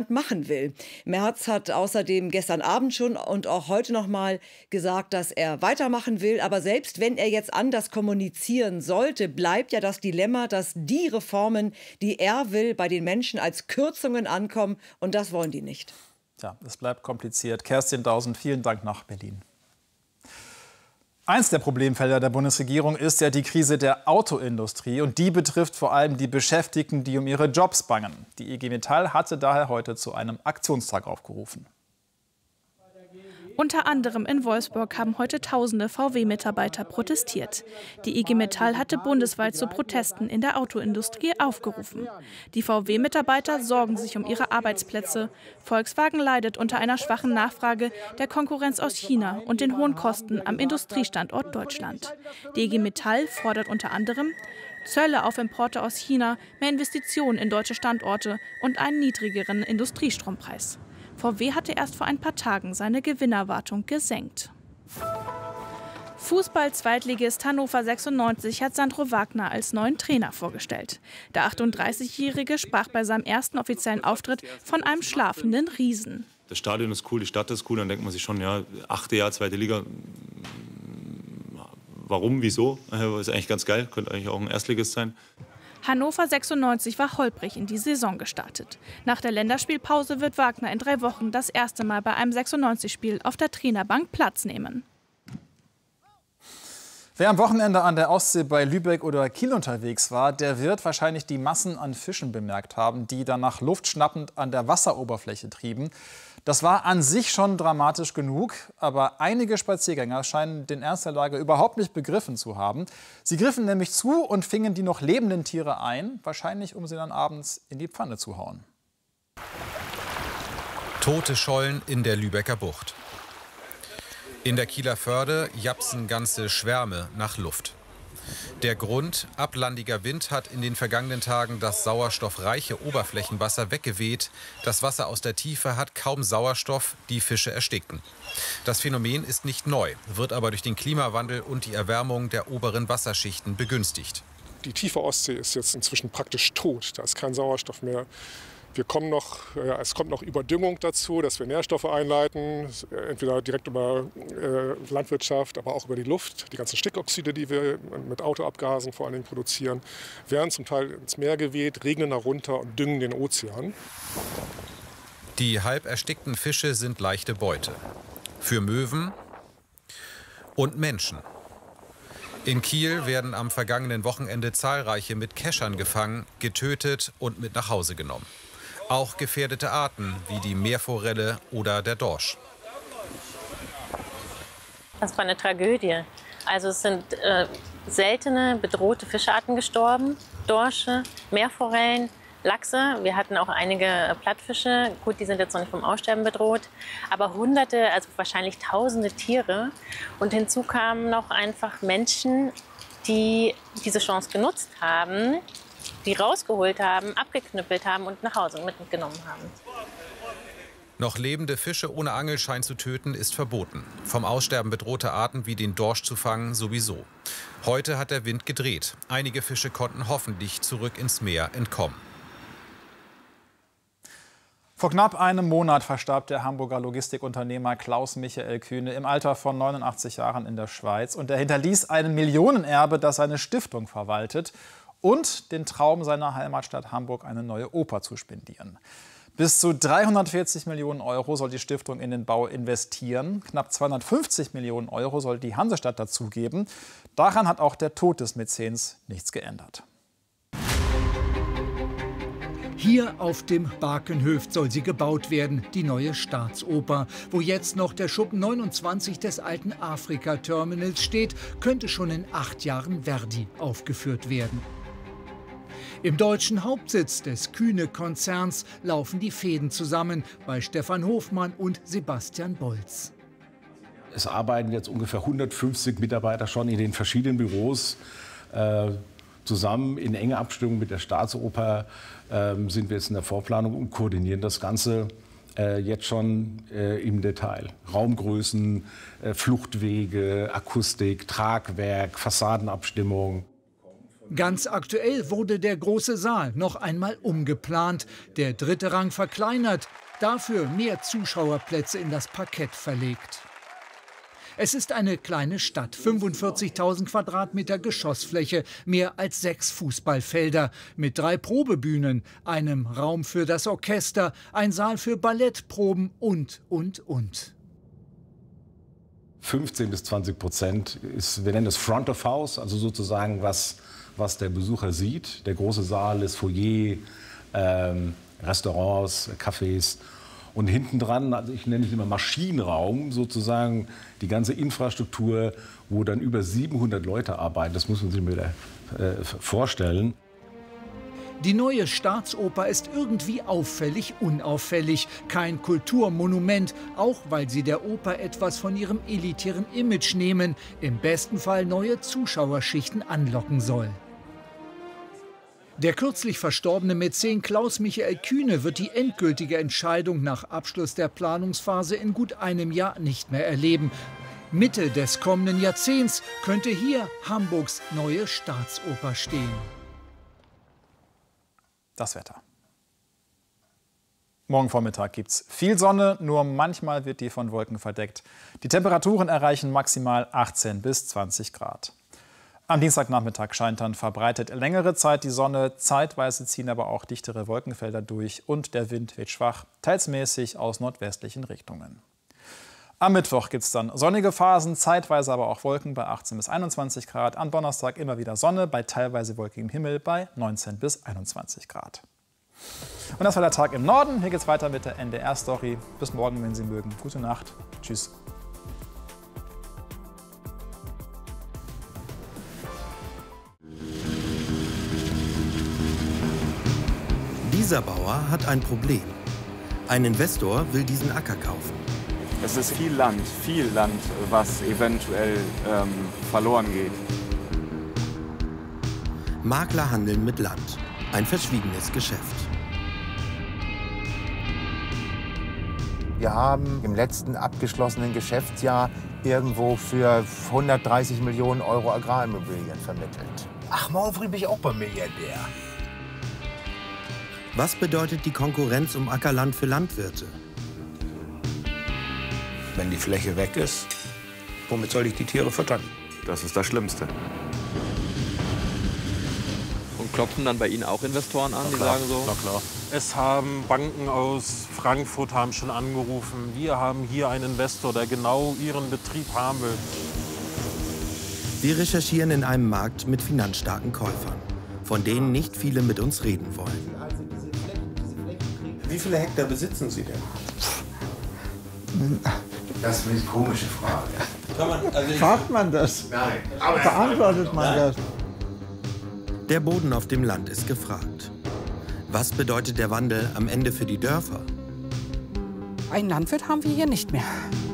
Deutschland machen will. Merz hat außerdem gestern Abend schon und auch heute noch mal gesagt, dass er weitermachen will. Aber selbst wenn er jetzt anders kommunizieren sollte, bleibt ja das Dilemma, dass die Reformen, die er will, bei den Menschen als Kürzungen ankommen. Und das wollen die nicht. Ja, es bleibt kompliziert. Kerstin Dausen, vielen Dank nach Berlin. Eins der Problemfelder der Bundesregierung ist ja die Krise der Autoindustrie. Und die betrifft vor allem die Beschäftigten, die um ihre Jobs bangen. Die IG Metall hatte daher heute zu einem Aktionstag aufgerufen. Unter anderem in Wolfsburg haben heute tausende VW-Mitarbeiter protestiert. Die IG Metall hatte bundesweit zu Protesten in der Autoindustrie aufgerufen. Die VW-Mitarbeiter sorgen sich um ihre Arbeitsplätze. Volkswagen leidet unter einer schwachen Nachfrage, der Konkurrenz aus China und den hohen Kosten am Industriestandort Deutschland. Die IG Metall fordert unter anderem Zölle auf Importe aus China, mehr Investitionen in deutsche Standorte und einen niedrigeren Industriestrompreis. VW hatte erst vor ein paar Tagen seine Gewinnerwartung gesenkt. Fußball-Zweitligist Hannover 96 hat Sandro Wagner als neuen Trainer vorgestellt. Der 38-Jährige sprach bei seinem ersten offiziellen Auftritt von einem schlafenden Riesen. Das Stadion ist cool, die Stadt ist cool, dann denkt man sich schon, ja, 8. Jahr, 2. Liga, warum, wieso? Ist eigentlich ganz geil, könnte eigentlich auch ein Erstligist sein. Hannover 96 war holprig in die Saison gestartet. Nach der Länderspielpause wird Wagner in 3 Wochen das erste Mal bei einem 96-Spiel auf der Trainerbank Platz nehmen. Wer am Wochenende an der Ostsee bei Lübeck oder Kiel unterwegs war, der wird wahrscheinlich die Massen an Fischen bemerkt haben, die dann nach Luft schnappend an der Wasseroberfläche trieben. Das war an sich schon dramatisch genug, aber einige Spaziergänger scheinen den Ernst der Lage überhaupt nicht begriffen zu haben. Sie griffen nämlich zu und fingen die noch lebenden Tiere ein, wahrscheinlich um sie dann abends in die Pfanne zu hauen. Tote Schollen in der Lübecker Bucht. In der Kieler Förde japsen ganze Schwärme nach Luft. Der Grund: ablandiger Wind hat in den vergangenen Tagen das sauerstoffreiche Oberflächenwasser weggeweht. Das Wasser aus der Tiefe hat kaum Sauerstoff, die Fische ersticken. Das Phänomen ist nicht neu, wird aber durch den Klimawandel und die Erwärmung der oberen Wasserschichten begünstigt. Die tiefe Ostsee ist jetzt inzwischen praktisch tot. Da ist kein Sauerstoff mehr. Es kommt noch Überdüngung dazu, dass wir Nährstoffe einleiten, entweder direkt über Landwirtschaft, aber auch über die Luft. Die ganzen Stickoxide, die wir mit Autoabgasen vor allen Dingen produzieren, werden zum Teil ins Meer geweht, regnen darunter und düngen den Ozean. Die halb erstickten Fische sind leichte Beute. Für Möwen und Menschen. In Kiel werden am vergangenen Wochenende zahlreiche mit Keschern gefangen, getötet und mit nach Hause genommen. Auch gefährdete Arten wie die Meerforelle oder der Dorsch. Das war eine Tragödie. Also es sind seltene, bedrohte Fischarten gestorben. Dorsche, Meerforellen, Lachse. Wir hatten auch einige Plattfische. Gut, die sind jetzt noch nicht vom Aussterben bedroht. Aber Hunderte, also wahrscheinlich Tausende Tiere. Und hinzu kamen noch einfach Menschen, die diese Chance genutzt haben, die rausgeholt haben, abgeknüppelt haben und nach Hause mitgenommen haben. Noch lebende Fische ohne Angelschein zu töten, ist verboten. Vom Aussterben bedrohte Arten wie den Dorsch zu fangen sowieso. Heute hat der Wind gedreht. Einige Fische konnten hoffentlich zurück ins Meer entkommen. Vor knapp einem Monat verstarb der Hamburger Logistikunternehmer Klaus Michael Kühne im Alter von 89 Jahren in der Schweiz. Und er hinterließ ein Millionenerbe, das seine Stiftung verwaltet, und den Traum seiner Heimatstadt Hamburg, eine neue Oper zu spendieren. Bis zu 340 Millionen Euro soll die Stiftung in den Bau investieren. Knapp 250 Millionen Euro soll die Hansestadt dazugeben. Daran hat auch der Tod des Mäzens nichts geändert. Hier auf dem Barkenhöft soll sie gebaut werden, die neue Staatsoper. Wo jetzt noch der Schuppen 29 des alten Afrika-Terminals steht, könnte schon in 8 Jahren Verdi aufgeführt werden. Im deutschen Hauptsitz des Kühne-Konzerns laufen die Fäden zusammen bei Stefan Hofmann und Sebastian Bolz. Es arbeiten jetzt ungefähr 150 Mitarbeiter schon in den verschiedenen Büros zusammen. In enger Abstimmung mit der Staatsoper sind wir jetzt in der Vorplanung und koordinieren das Ganze jetzt schon im Detail. Raumgrößen, Fluchtwege, Akustik, Tragwerk, Fassadenabstimmung. Ganz aktuell wurde der große Saal noch einmal umgeplant, der dritte Rang verkleinert, dafür mehr Zuschauerplätze in das Parkett verlegt. Es ist eine kleine Stadt, 45.000 Quadratmeter Geschossfläche, mehr als 6 Fußballfelder, mit 3 Probebühnen, einem Raum für das Orchester, ein Saal für Ballettproben und. 15 bis 20% ist, wir nennen das Front of House, also sozusagen was der Besucher sieht. Der große Saal ist Foyer, Restaurants, Cafés. Und hinten dran, also ich nenne es immer Maschinenraum, sozusagen die ganze Infrastruktur, wo dann über 700 Leute arbeiten. Das muss man sich mal vorstellen. Die neue Staatsoper ist irgendwie auffällig unauffällig. Kein Kulturmonument, auch weil sie der Oper etwas von ihrem elitären Image nehmen, im besten Fall neue Zuschauerschichten anlocken soll. Der kürzlich verstorbene Mäzen Klaus-Michael Kühne wird die endgültige Entscheidung nach Abschluss der Planungsphase in gut einem Jahr nicht mehr erleben. Mitte des kommenden Jahrzehnts könnte hier Hamburgs neue Staatsoper stehen. Das Wetter. Morgen Vormittag gibt es viel Sonne, nur manchmal wird die von Wolken verdeckt. Die Temperaturen erreichen maximal 18 bis 20 Grad. Am Dienstagnachmittag scheint dann verbreitet längere Zeit die Sonne, zeitweise ziehen aber auch dichtere Wolkenfelder durch und der Wind wird schwach, teils mäßig aus nordwestlichen Richtungen. Am Mittwoch gibt es dann sonnige Phasen, zeitweise aber auch Wolken bei 18 bis 21 Grad. Am Donnerstag immer wieder Sonne bei teilweise wolkigem Himmel bei 19 bis 21 Grad. Und das war der Tag im Norden. Hier geht es weiter mit der NDR-Story. Bis morgen, wenn Sie mögen. Gute Nacht. Tschüss. Dieser Bauer hat ein Problem. Ein Investor will diesen Acker kaufen. Es ist viel Land, was eventuell verloren geht. Makler handeln mit Land. Ein verschwiegenes Geschäft. Wir haben im letzten abgeschlossenen Geschäftsjahr irgendwo für 130 Millionen Euro Agrarimmobilien vermittelt. Ach, morgen früh bin ich auch beim Milliardär. Was bedeutet die Konkurrenz um Ackerland für Landwirte? Wenn die Fläche weg ist, womit soll ich die Tiere füttern? Das ist das Schlimmste. Und klopfen dann bei Ihnen auch Investoren an, die sagen so? Na klar. Es haben Banken aus Frankfurt haben schon angerufen. Wir haben hier einen Investor, der genau Ihren Betrieb haben will. Wir recherchieren in einem Markt mit finanzstarken Käufern, von denen nicht viele mit uns reden wollen. Wie viele Hektar besitzen Sie denn? Das ist eine komische Frage. Fragt man das? Nein. Beantwortet man das? Der Boden auf dem Land ist gefragt. Was bedeutet der Wandel am Ende für die Dörfer? Einen Landwirt haben wir hier nicht mehr.